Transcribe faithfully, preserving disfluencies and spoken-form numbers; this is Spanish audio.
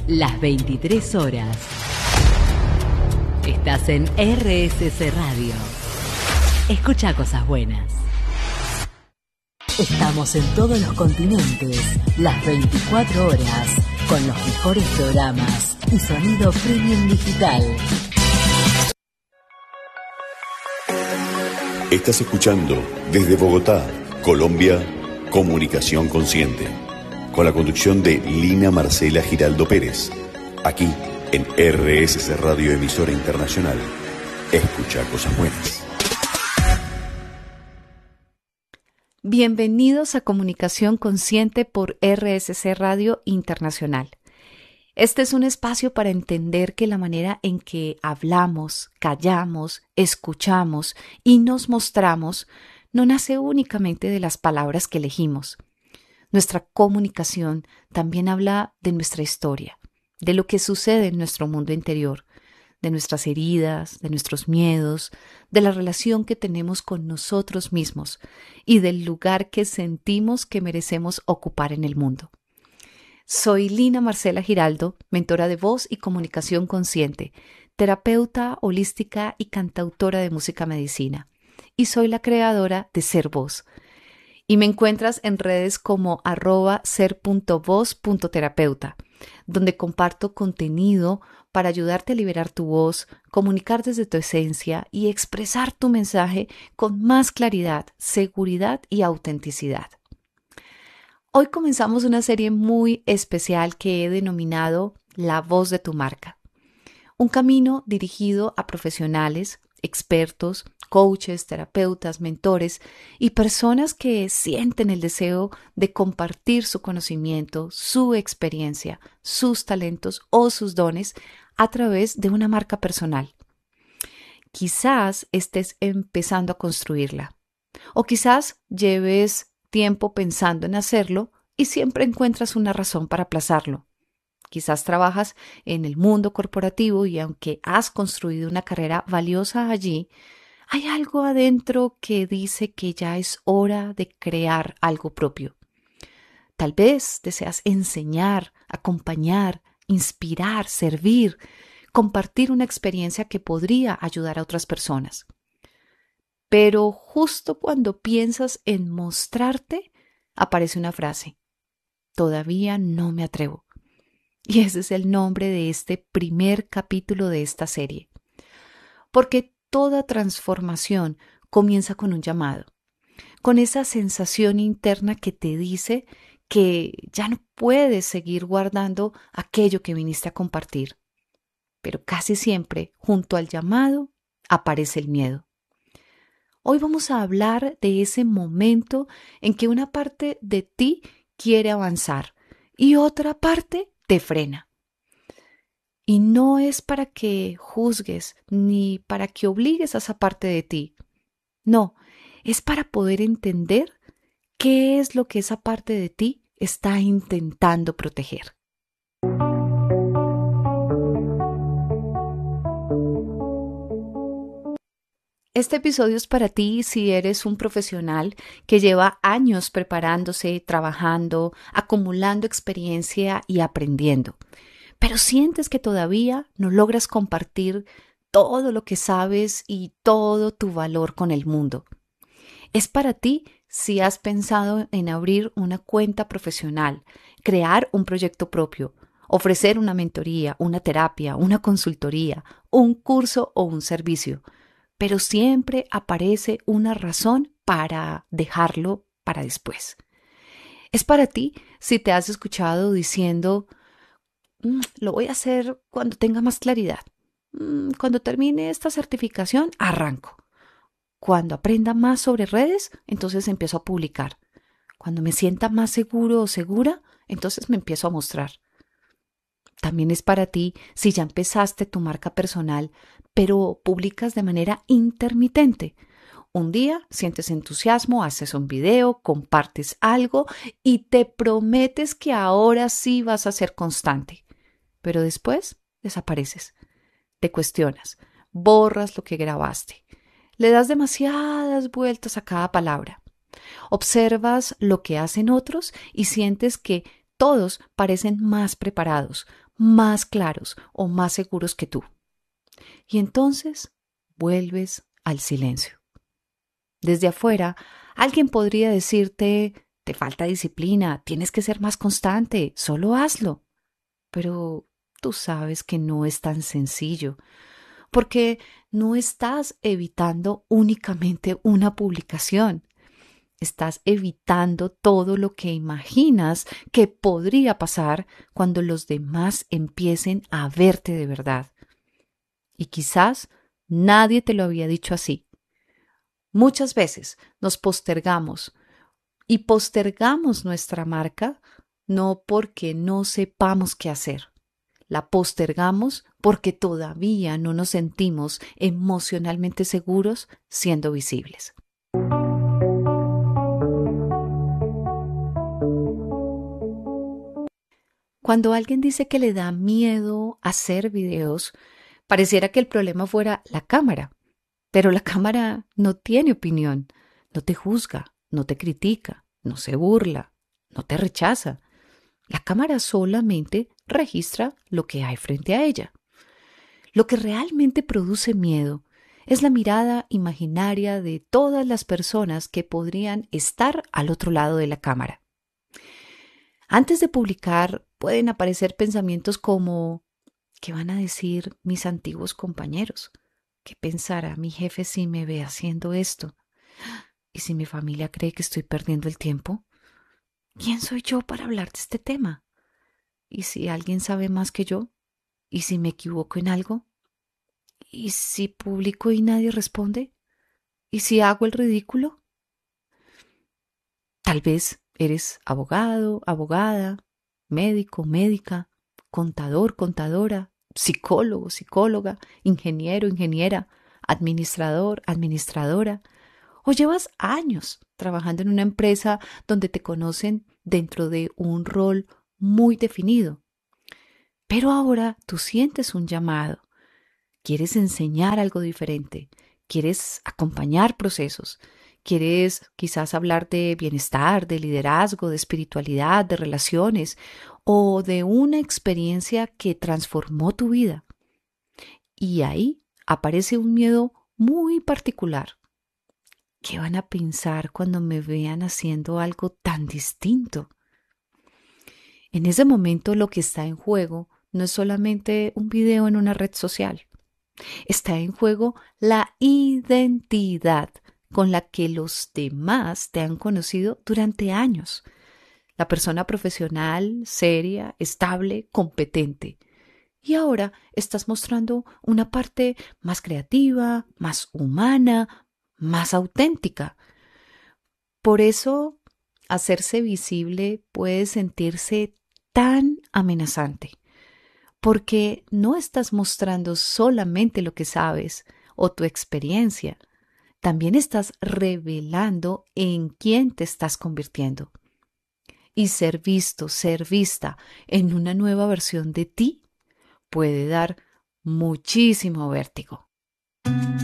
Las veintitrés horas. Estás en R S C Radio. Escucha cosas buenas. Estamos en todos los continentes, las veinticuatro horas, con los mejores programas y sonido premium digital. Estás escuchando desde Bogotá, Colombia, Comunicación Consciente, con la conducción de Lina Marcela Giraldo Pérez, aquí en R S C Radio, emisora internacional. Escucha cosas buenas. Bienvenidos a Comunicación Consciente por R S C Radio Internacional. Este es un espacio para entender que la manera en que hablamos, callamos, escuchamos y nos mostramos no nace únicamente de las palabras que elegimos. Nuestra comunicación también habla de nuestra historia, de lo que sucede en nuestro mundo interior, de nuestras heridas, de nuestros miedos, de la relación que tenemos con nosotros mismos y del lugar que sentimos que merecemos ocupar en el mundo. Soy Lina Marcela Giraldo, mentora de voz y comunicación consciente, terapeuta holística y cantautora de música medicina, y soy la creadora de Ser Voz. Y me encuentras en redes como arroba ser punto voz punto terapeuta, donde comparto contenido para ayudarte a liberar tu voz, comunicar desde tu esencia y expresar tu mensaje con más claridad, seguridad y autenticidad. Hoy comenzamos una serie muy especial que he denominado La Voz de tu Marca. Un camino dirigido a profesionales, expertos, coaches, terapeutas, mentores y personas que sienten el deseo de compartir su conocimiento, su experiencia, sus talentos o sus dones a través de una marca personal. Quizás estés empezando a construirla, o quizás lleves tiempo pensando en hacerlo y siempre encuentras una razón para aplazarlo. Quizás trabajas en el mundo corporativo y aunque has construido una carrera valiosa allí, hay algo adentro que dice que ya es hora de crear algo propio. Tal vez deseas enseñar, acompañar, inspirar, servir, compartir una experiencia que podría ayudar a otras personas. Pero justo cuando piensas en mostrarte, aparece una frase: todavía no me atrevo. Y ese es el nombre de este primer capítulo de esta serie. Porque toda transformación comienza con un llamado, con esa sensación interna que te dice que ya no puedes seguir guardando aquello que viniste a compartir. Pero casi siempre, junto al llamado, aparece el miedo. Hoy vamos a hablar de ese momento en que una parte de ti quiere avanzar y otra parte te frena. Y no es para que juzgues ni para que obligues a esa parte de ti. No, es para poder entender qué es lo que esa parte de ti está intentando proteger. Este episodio es para ti si eres un profesional que lleva años preparándose, trabajando, acumulando experiencia y aprendiendo, pero sientes que todavía no logras compartir todo lo que sabes y todo tu valor con el mundo. Es para ti si has pensado en abrir una cuenta profesional, crear un proyecto propio, ofrecer una mentoría, una terapia, una consultoría, un curso o un servicio. Pero siempre aparece una razón para dejarlo para después. Es para ti si te has escuchado diciendo, mmm, lo voy a hacer cuando tenga más claridad. Mm, cuando termine esta certificación, arranco. Cuando aprenda más sobre redes, entonces empiezo a publicar. Cuando me sienta más seguro o segura, entonces me empiezo a mostrar. También es para ti si ya empezaste tu marca personal, pero publicas de manera intermitente. Un día sientes entusiasmo, haces un video, compartes algo y te prometes que ahora sí vas a ser constante. Pero después desapareces. Te cuestionas, borras lo que grabaste. Le das demasiadas vueltas a cada palabra. Observas lo que hacen otros y sientes que todos parecen más preparados, más claros o más seguros que tú. Y entonces vuelves al silencio. Desde afuera, alguien podría decirte, te falta disciplina, tienes que ser más constante, solo hazlo. Pero tú sabes que no es tan sencillo, porque no estás evitando únicamente una publicación. Estás evitando todo lo que imaginas que podría pasar cuando los demás empiecen a verte de verdad. Y quizás nadie te lo había dicho así. Muchas veces nos postergamos y postergamos nuestra marca no porque no sepamos qué hacer. La postergamos porque todavía no nos sentimos emocionalmente seguros siendo visibles. Cuando alguien dice que le da miedo hacer videos, pareciera que el problema fuera la cámara. Pero la cámara no tiene opinión, no te juzga, no te critica, no se burla, no te rechaza. La cámara solamente registra lo que hay frente a ella. Lo que realmente produce miedo es la mirada imaginaria de todas las personas que podrían estar al otro lado de la cámara. Antes de publicar pueden aparecer pensamientos como ¿qué van a decir mis antiguos compañeros? ¿Qué pensará mi jefe si me ve haciendo esto? ¿Y si mi familia cree que estoy perdiendo el tiempo? ¿Quién soy yo para hablar de este tema? ¿Y si alguien sabe más que yo? ¿Y si me equivoco en algo? ¿Y si publico y nadie responde? ¿Y si hago el ridículo? Tal vez eres abogado, abogada, médico, médica, contador, contadora, psicólogo, psicóloga, ingeniero, ingeniera, administrador, administradora, o llevas años trabajando en una empresa donde te conocen dentro de un rol muy definido. Pero ahora tú sientes un llamado, quieres enseñar algo diferente, quieres acompañar procesos, quieres quizás hablar de bienestar, de liderazgo, de espiritualidad, de relaciones o de una experiencia que transformó tu vida. Y ahí aparece un miedo muy particular. ¿Qué van a pensar cuando me vean haciendo algo tan distinto? En ese momento lo que está en juego no es solamente un video en una red social. Está en juego la identidad con la que los demás te han conocido durante años. La persona profesional, seria, estable, competente. Y ahora estás mostrando una parte más creativa, más humana, más auténtica. Por eso, hacerse visible puede sentirse tan amenazante, porque no estás mostrando solamente lo que sabes o tu experiencia, también estás revelando en quién te estás convirtiendo. Y ser visto, ser vista en una nueva versión de ti puede dar muchísimo vértigo.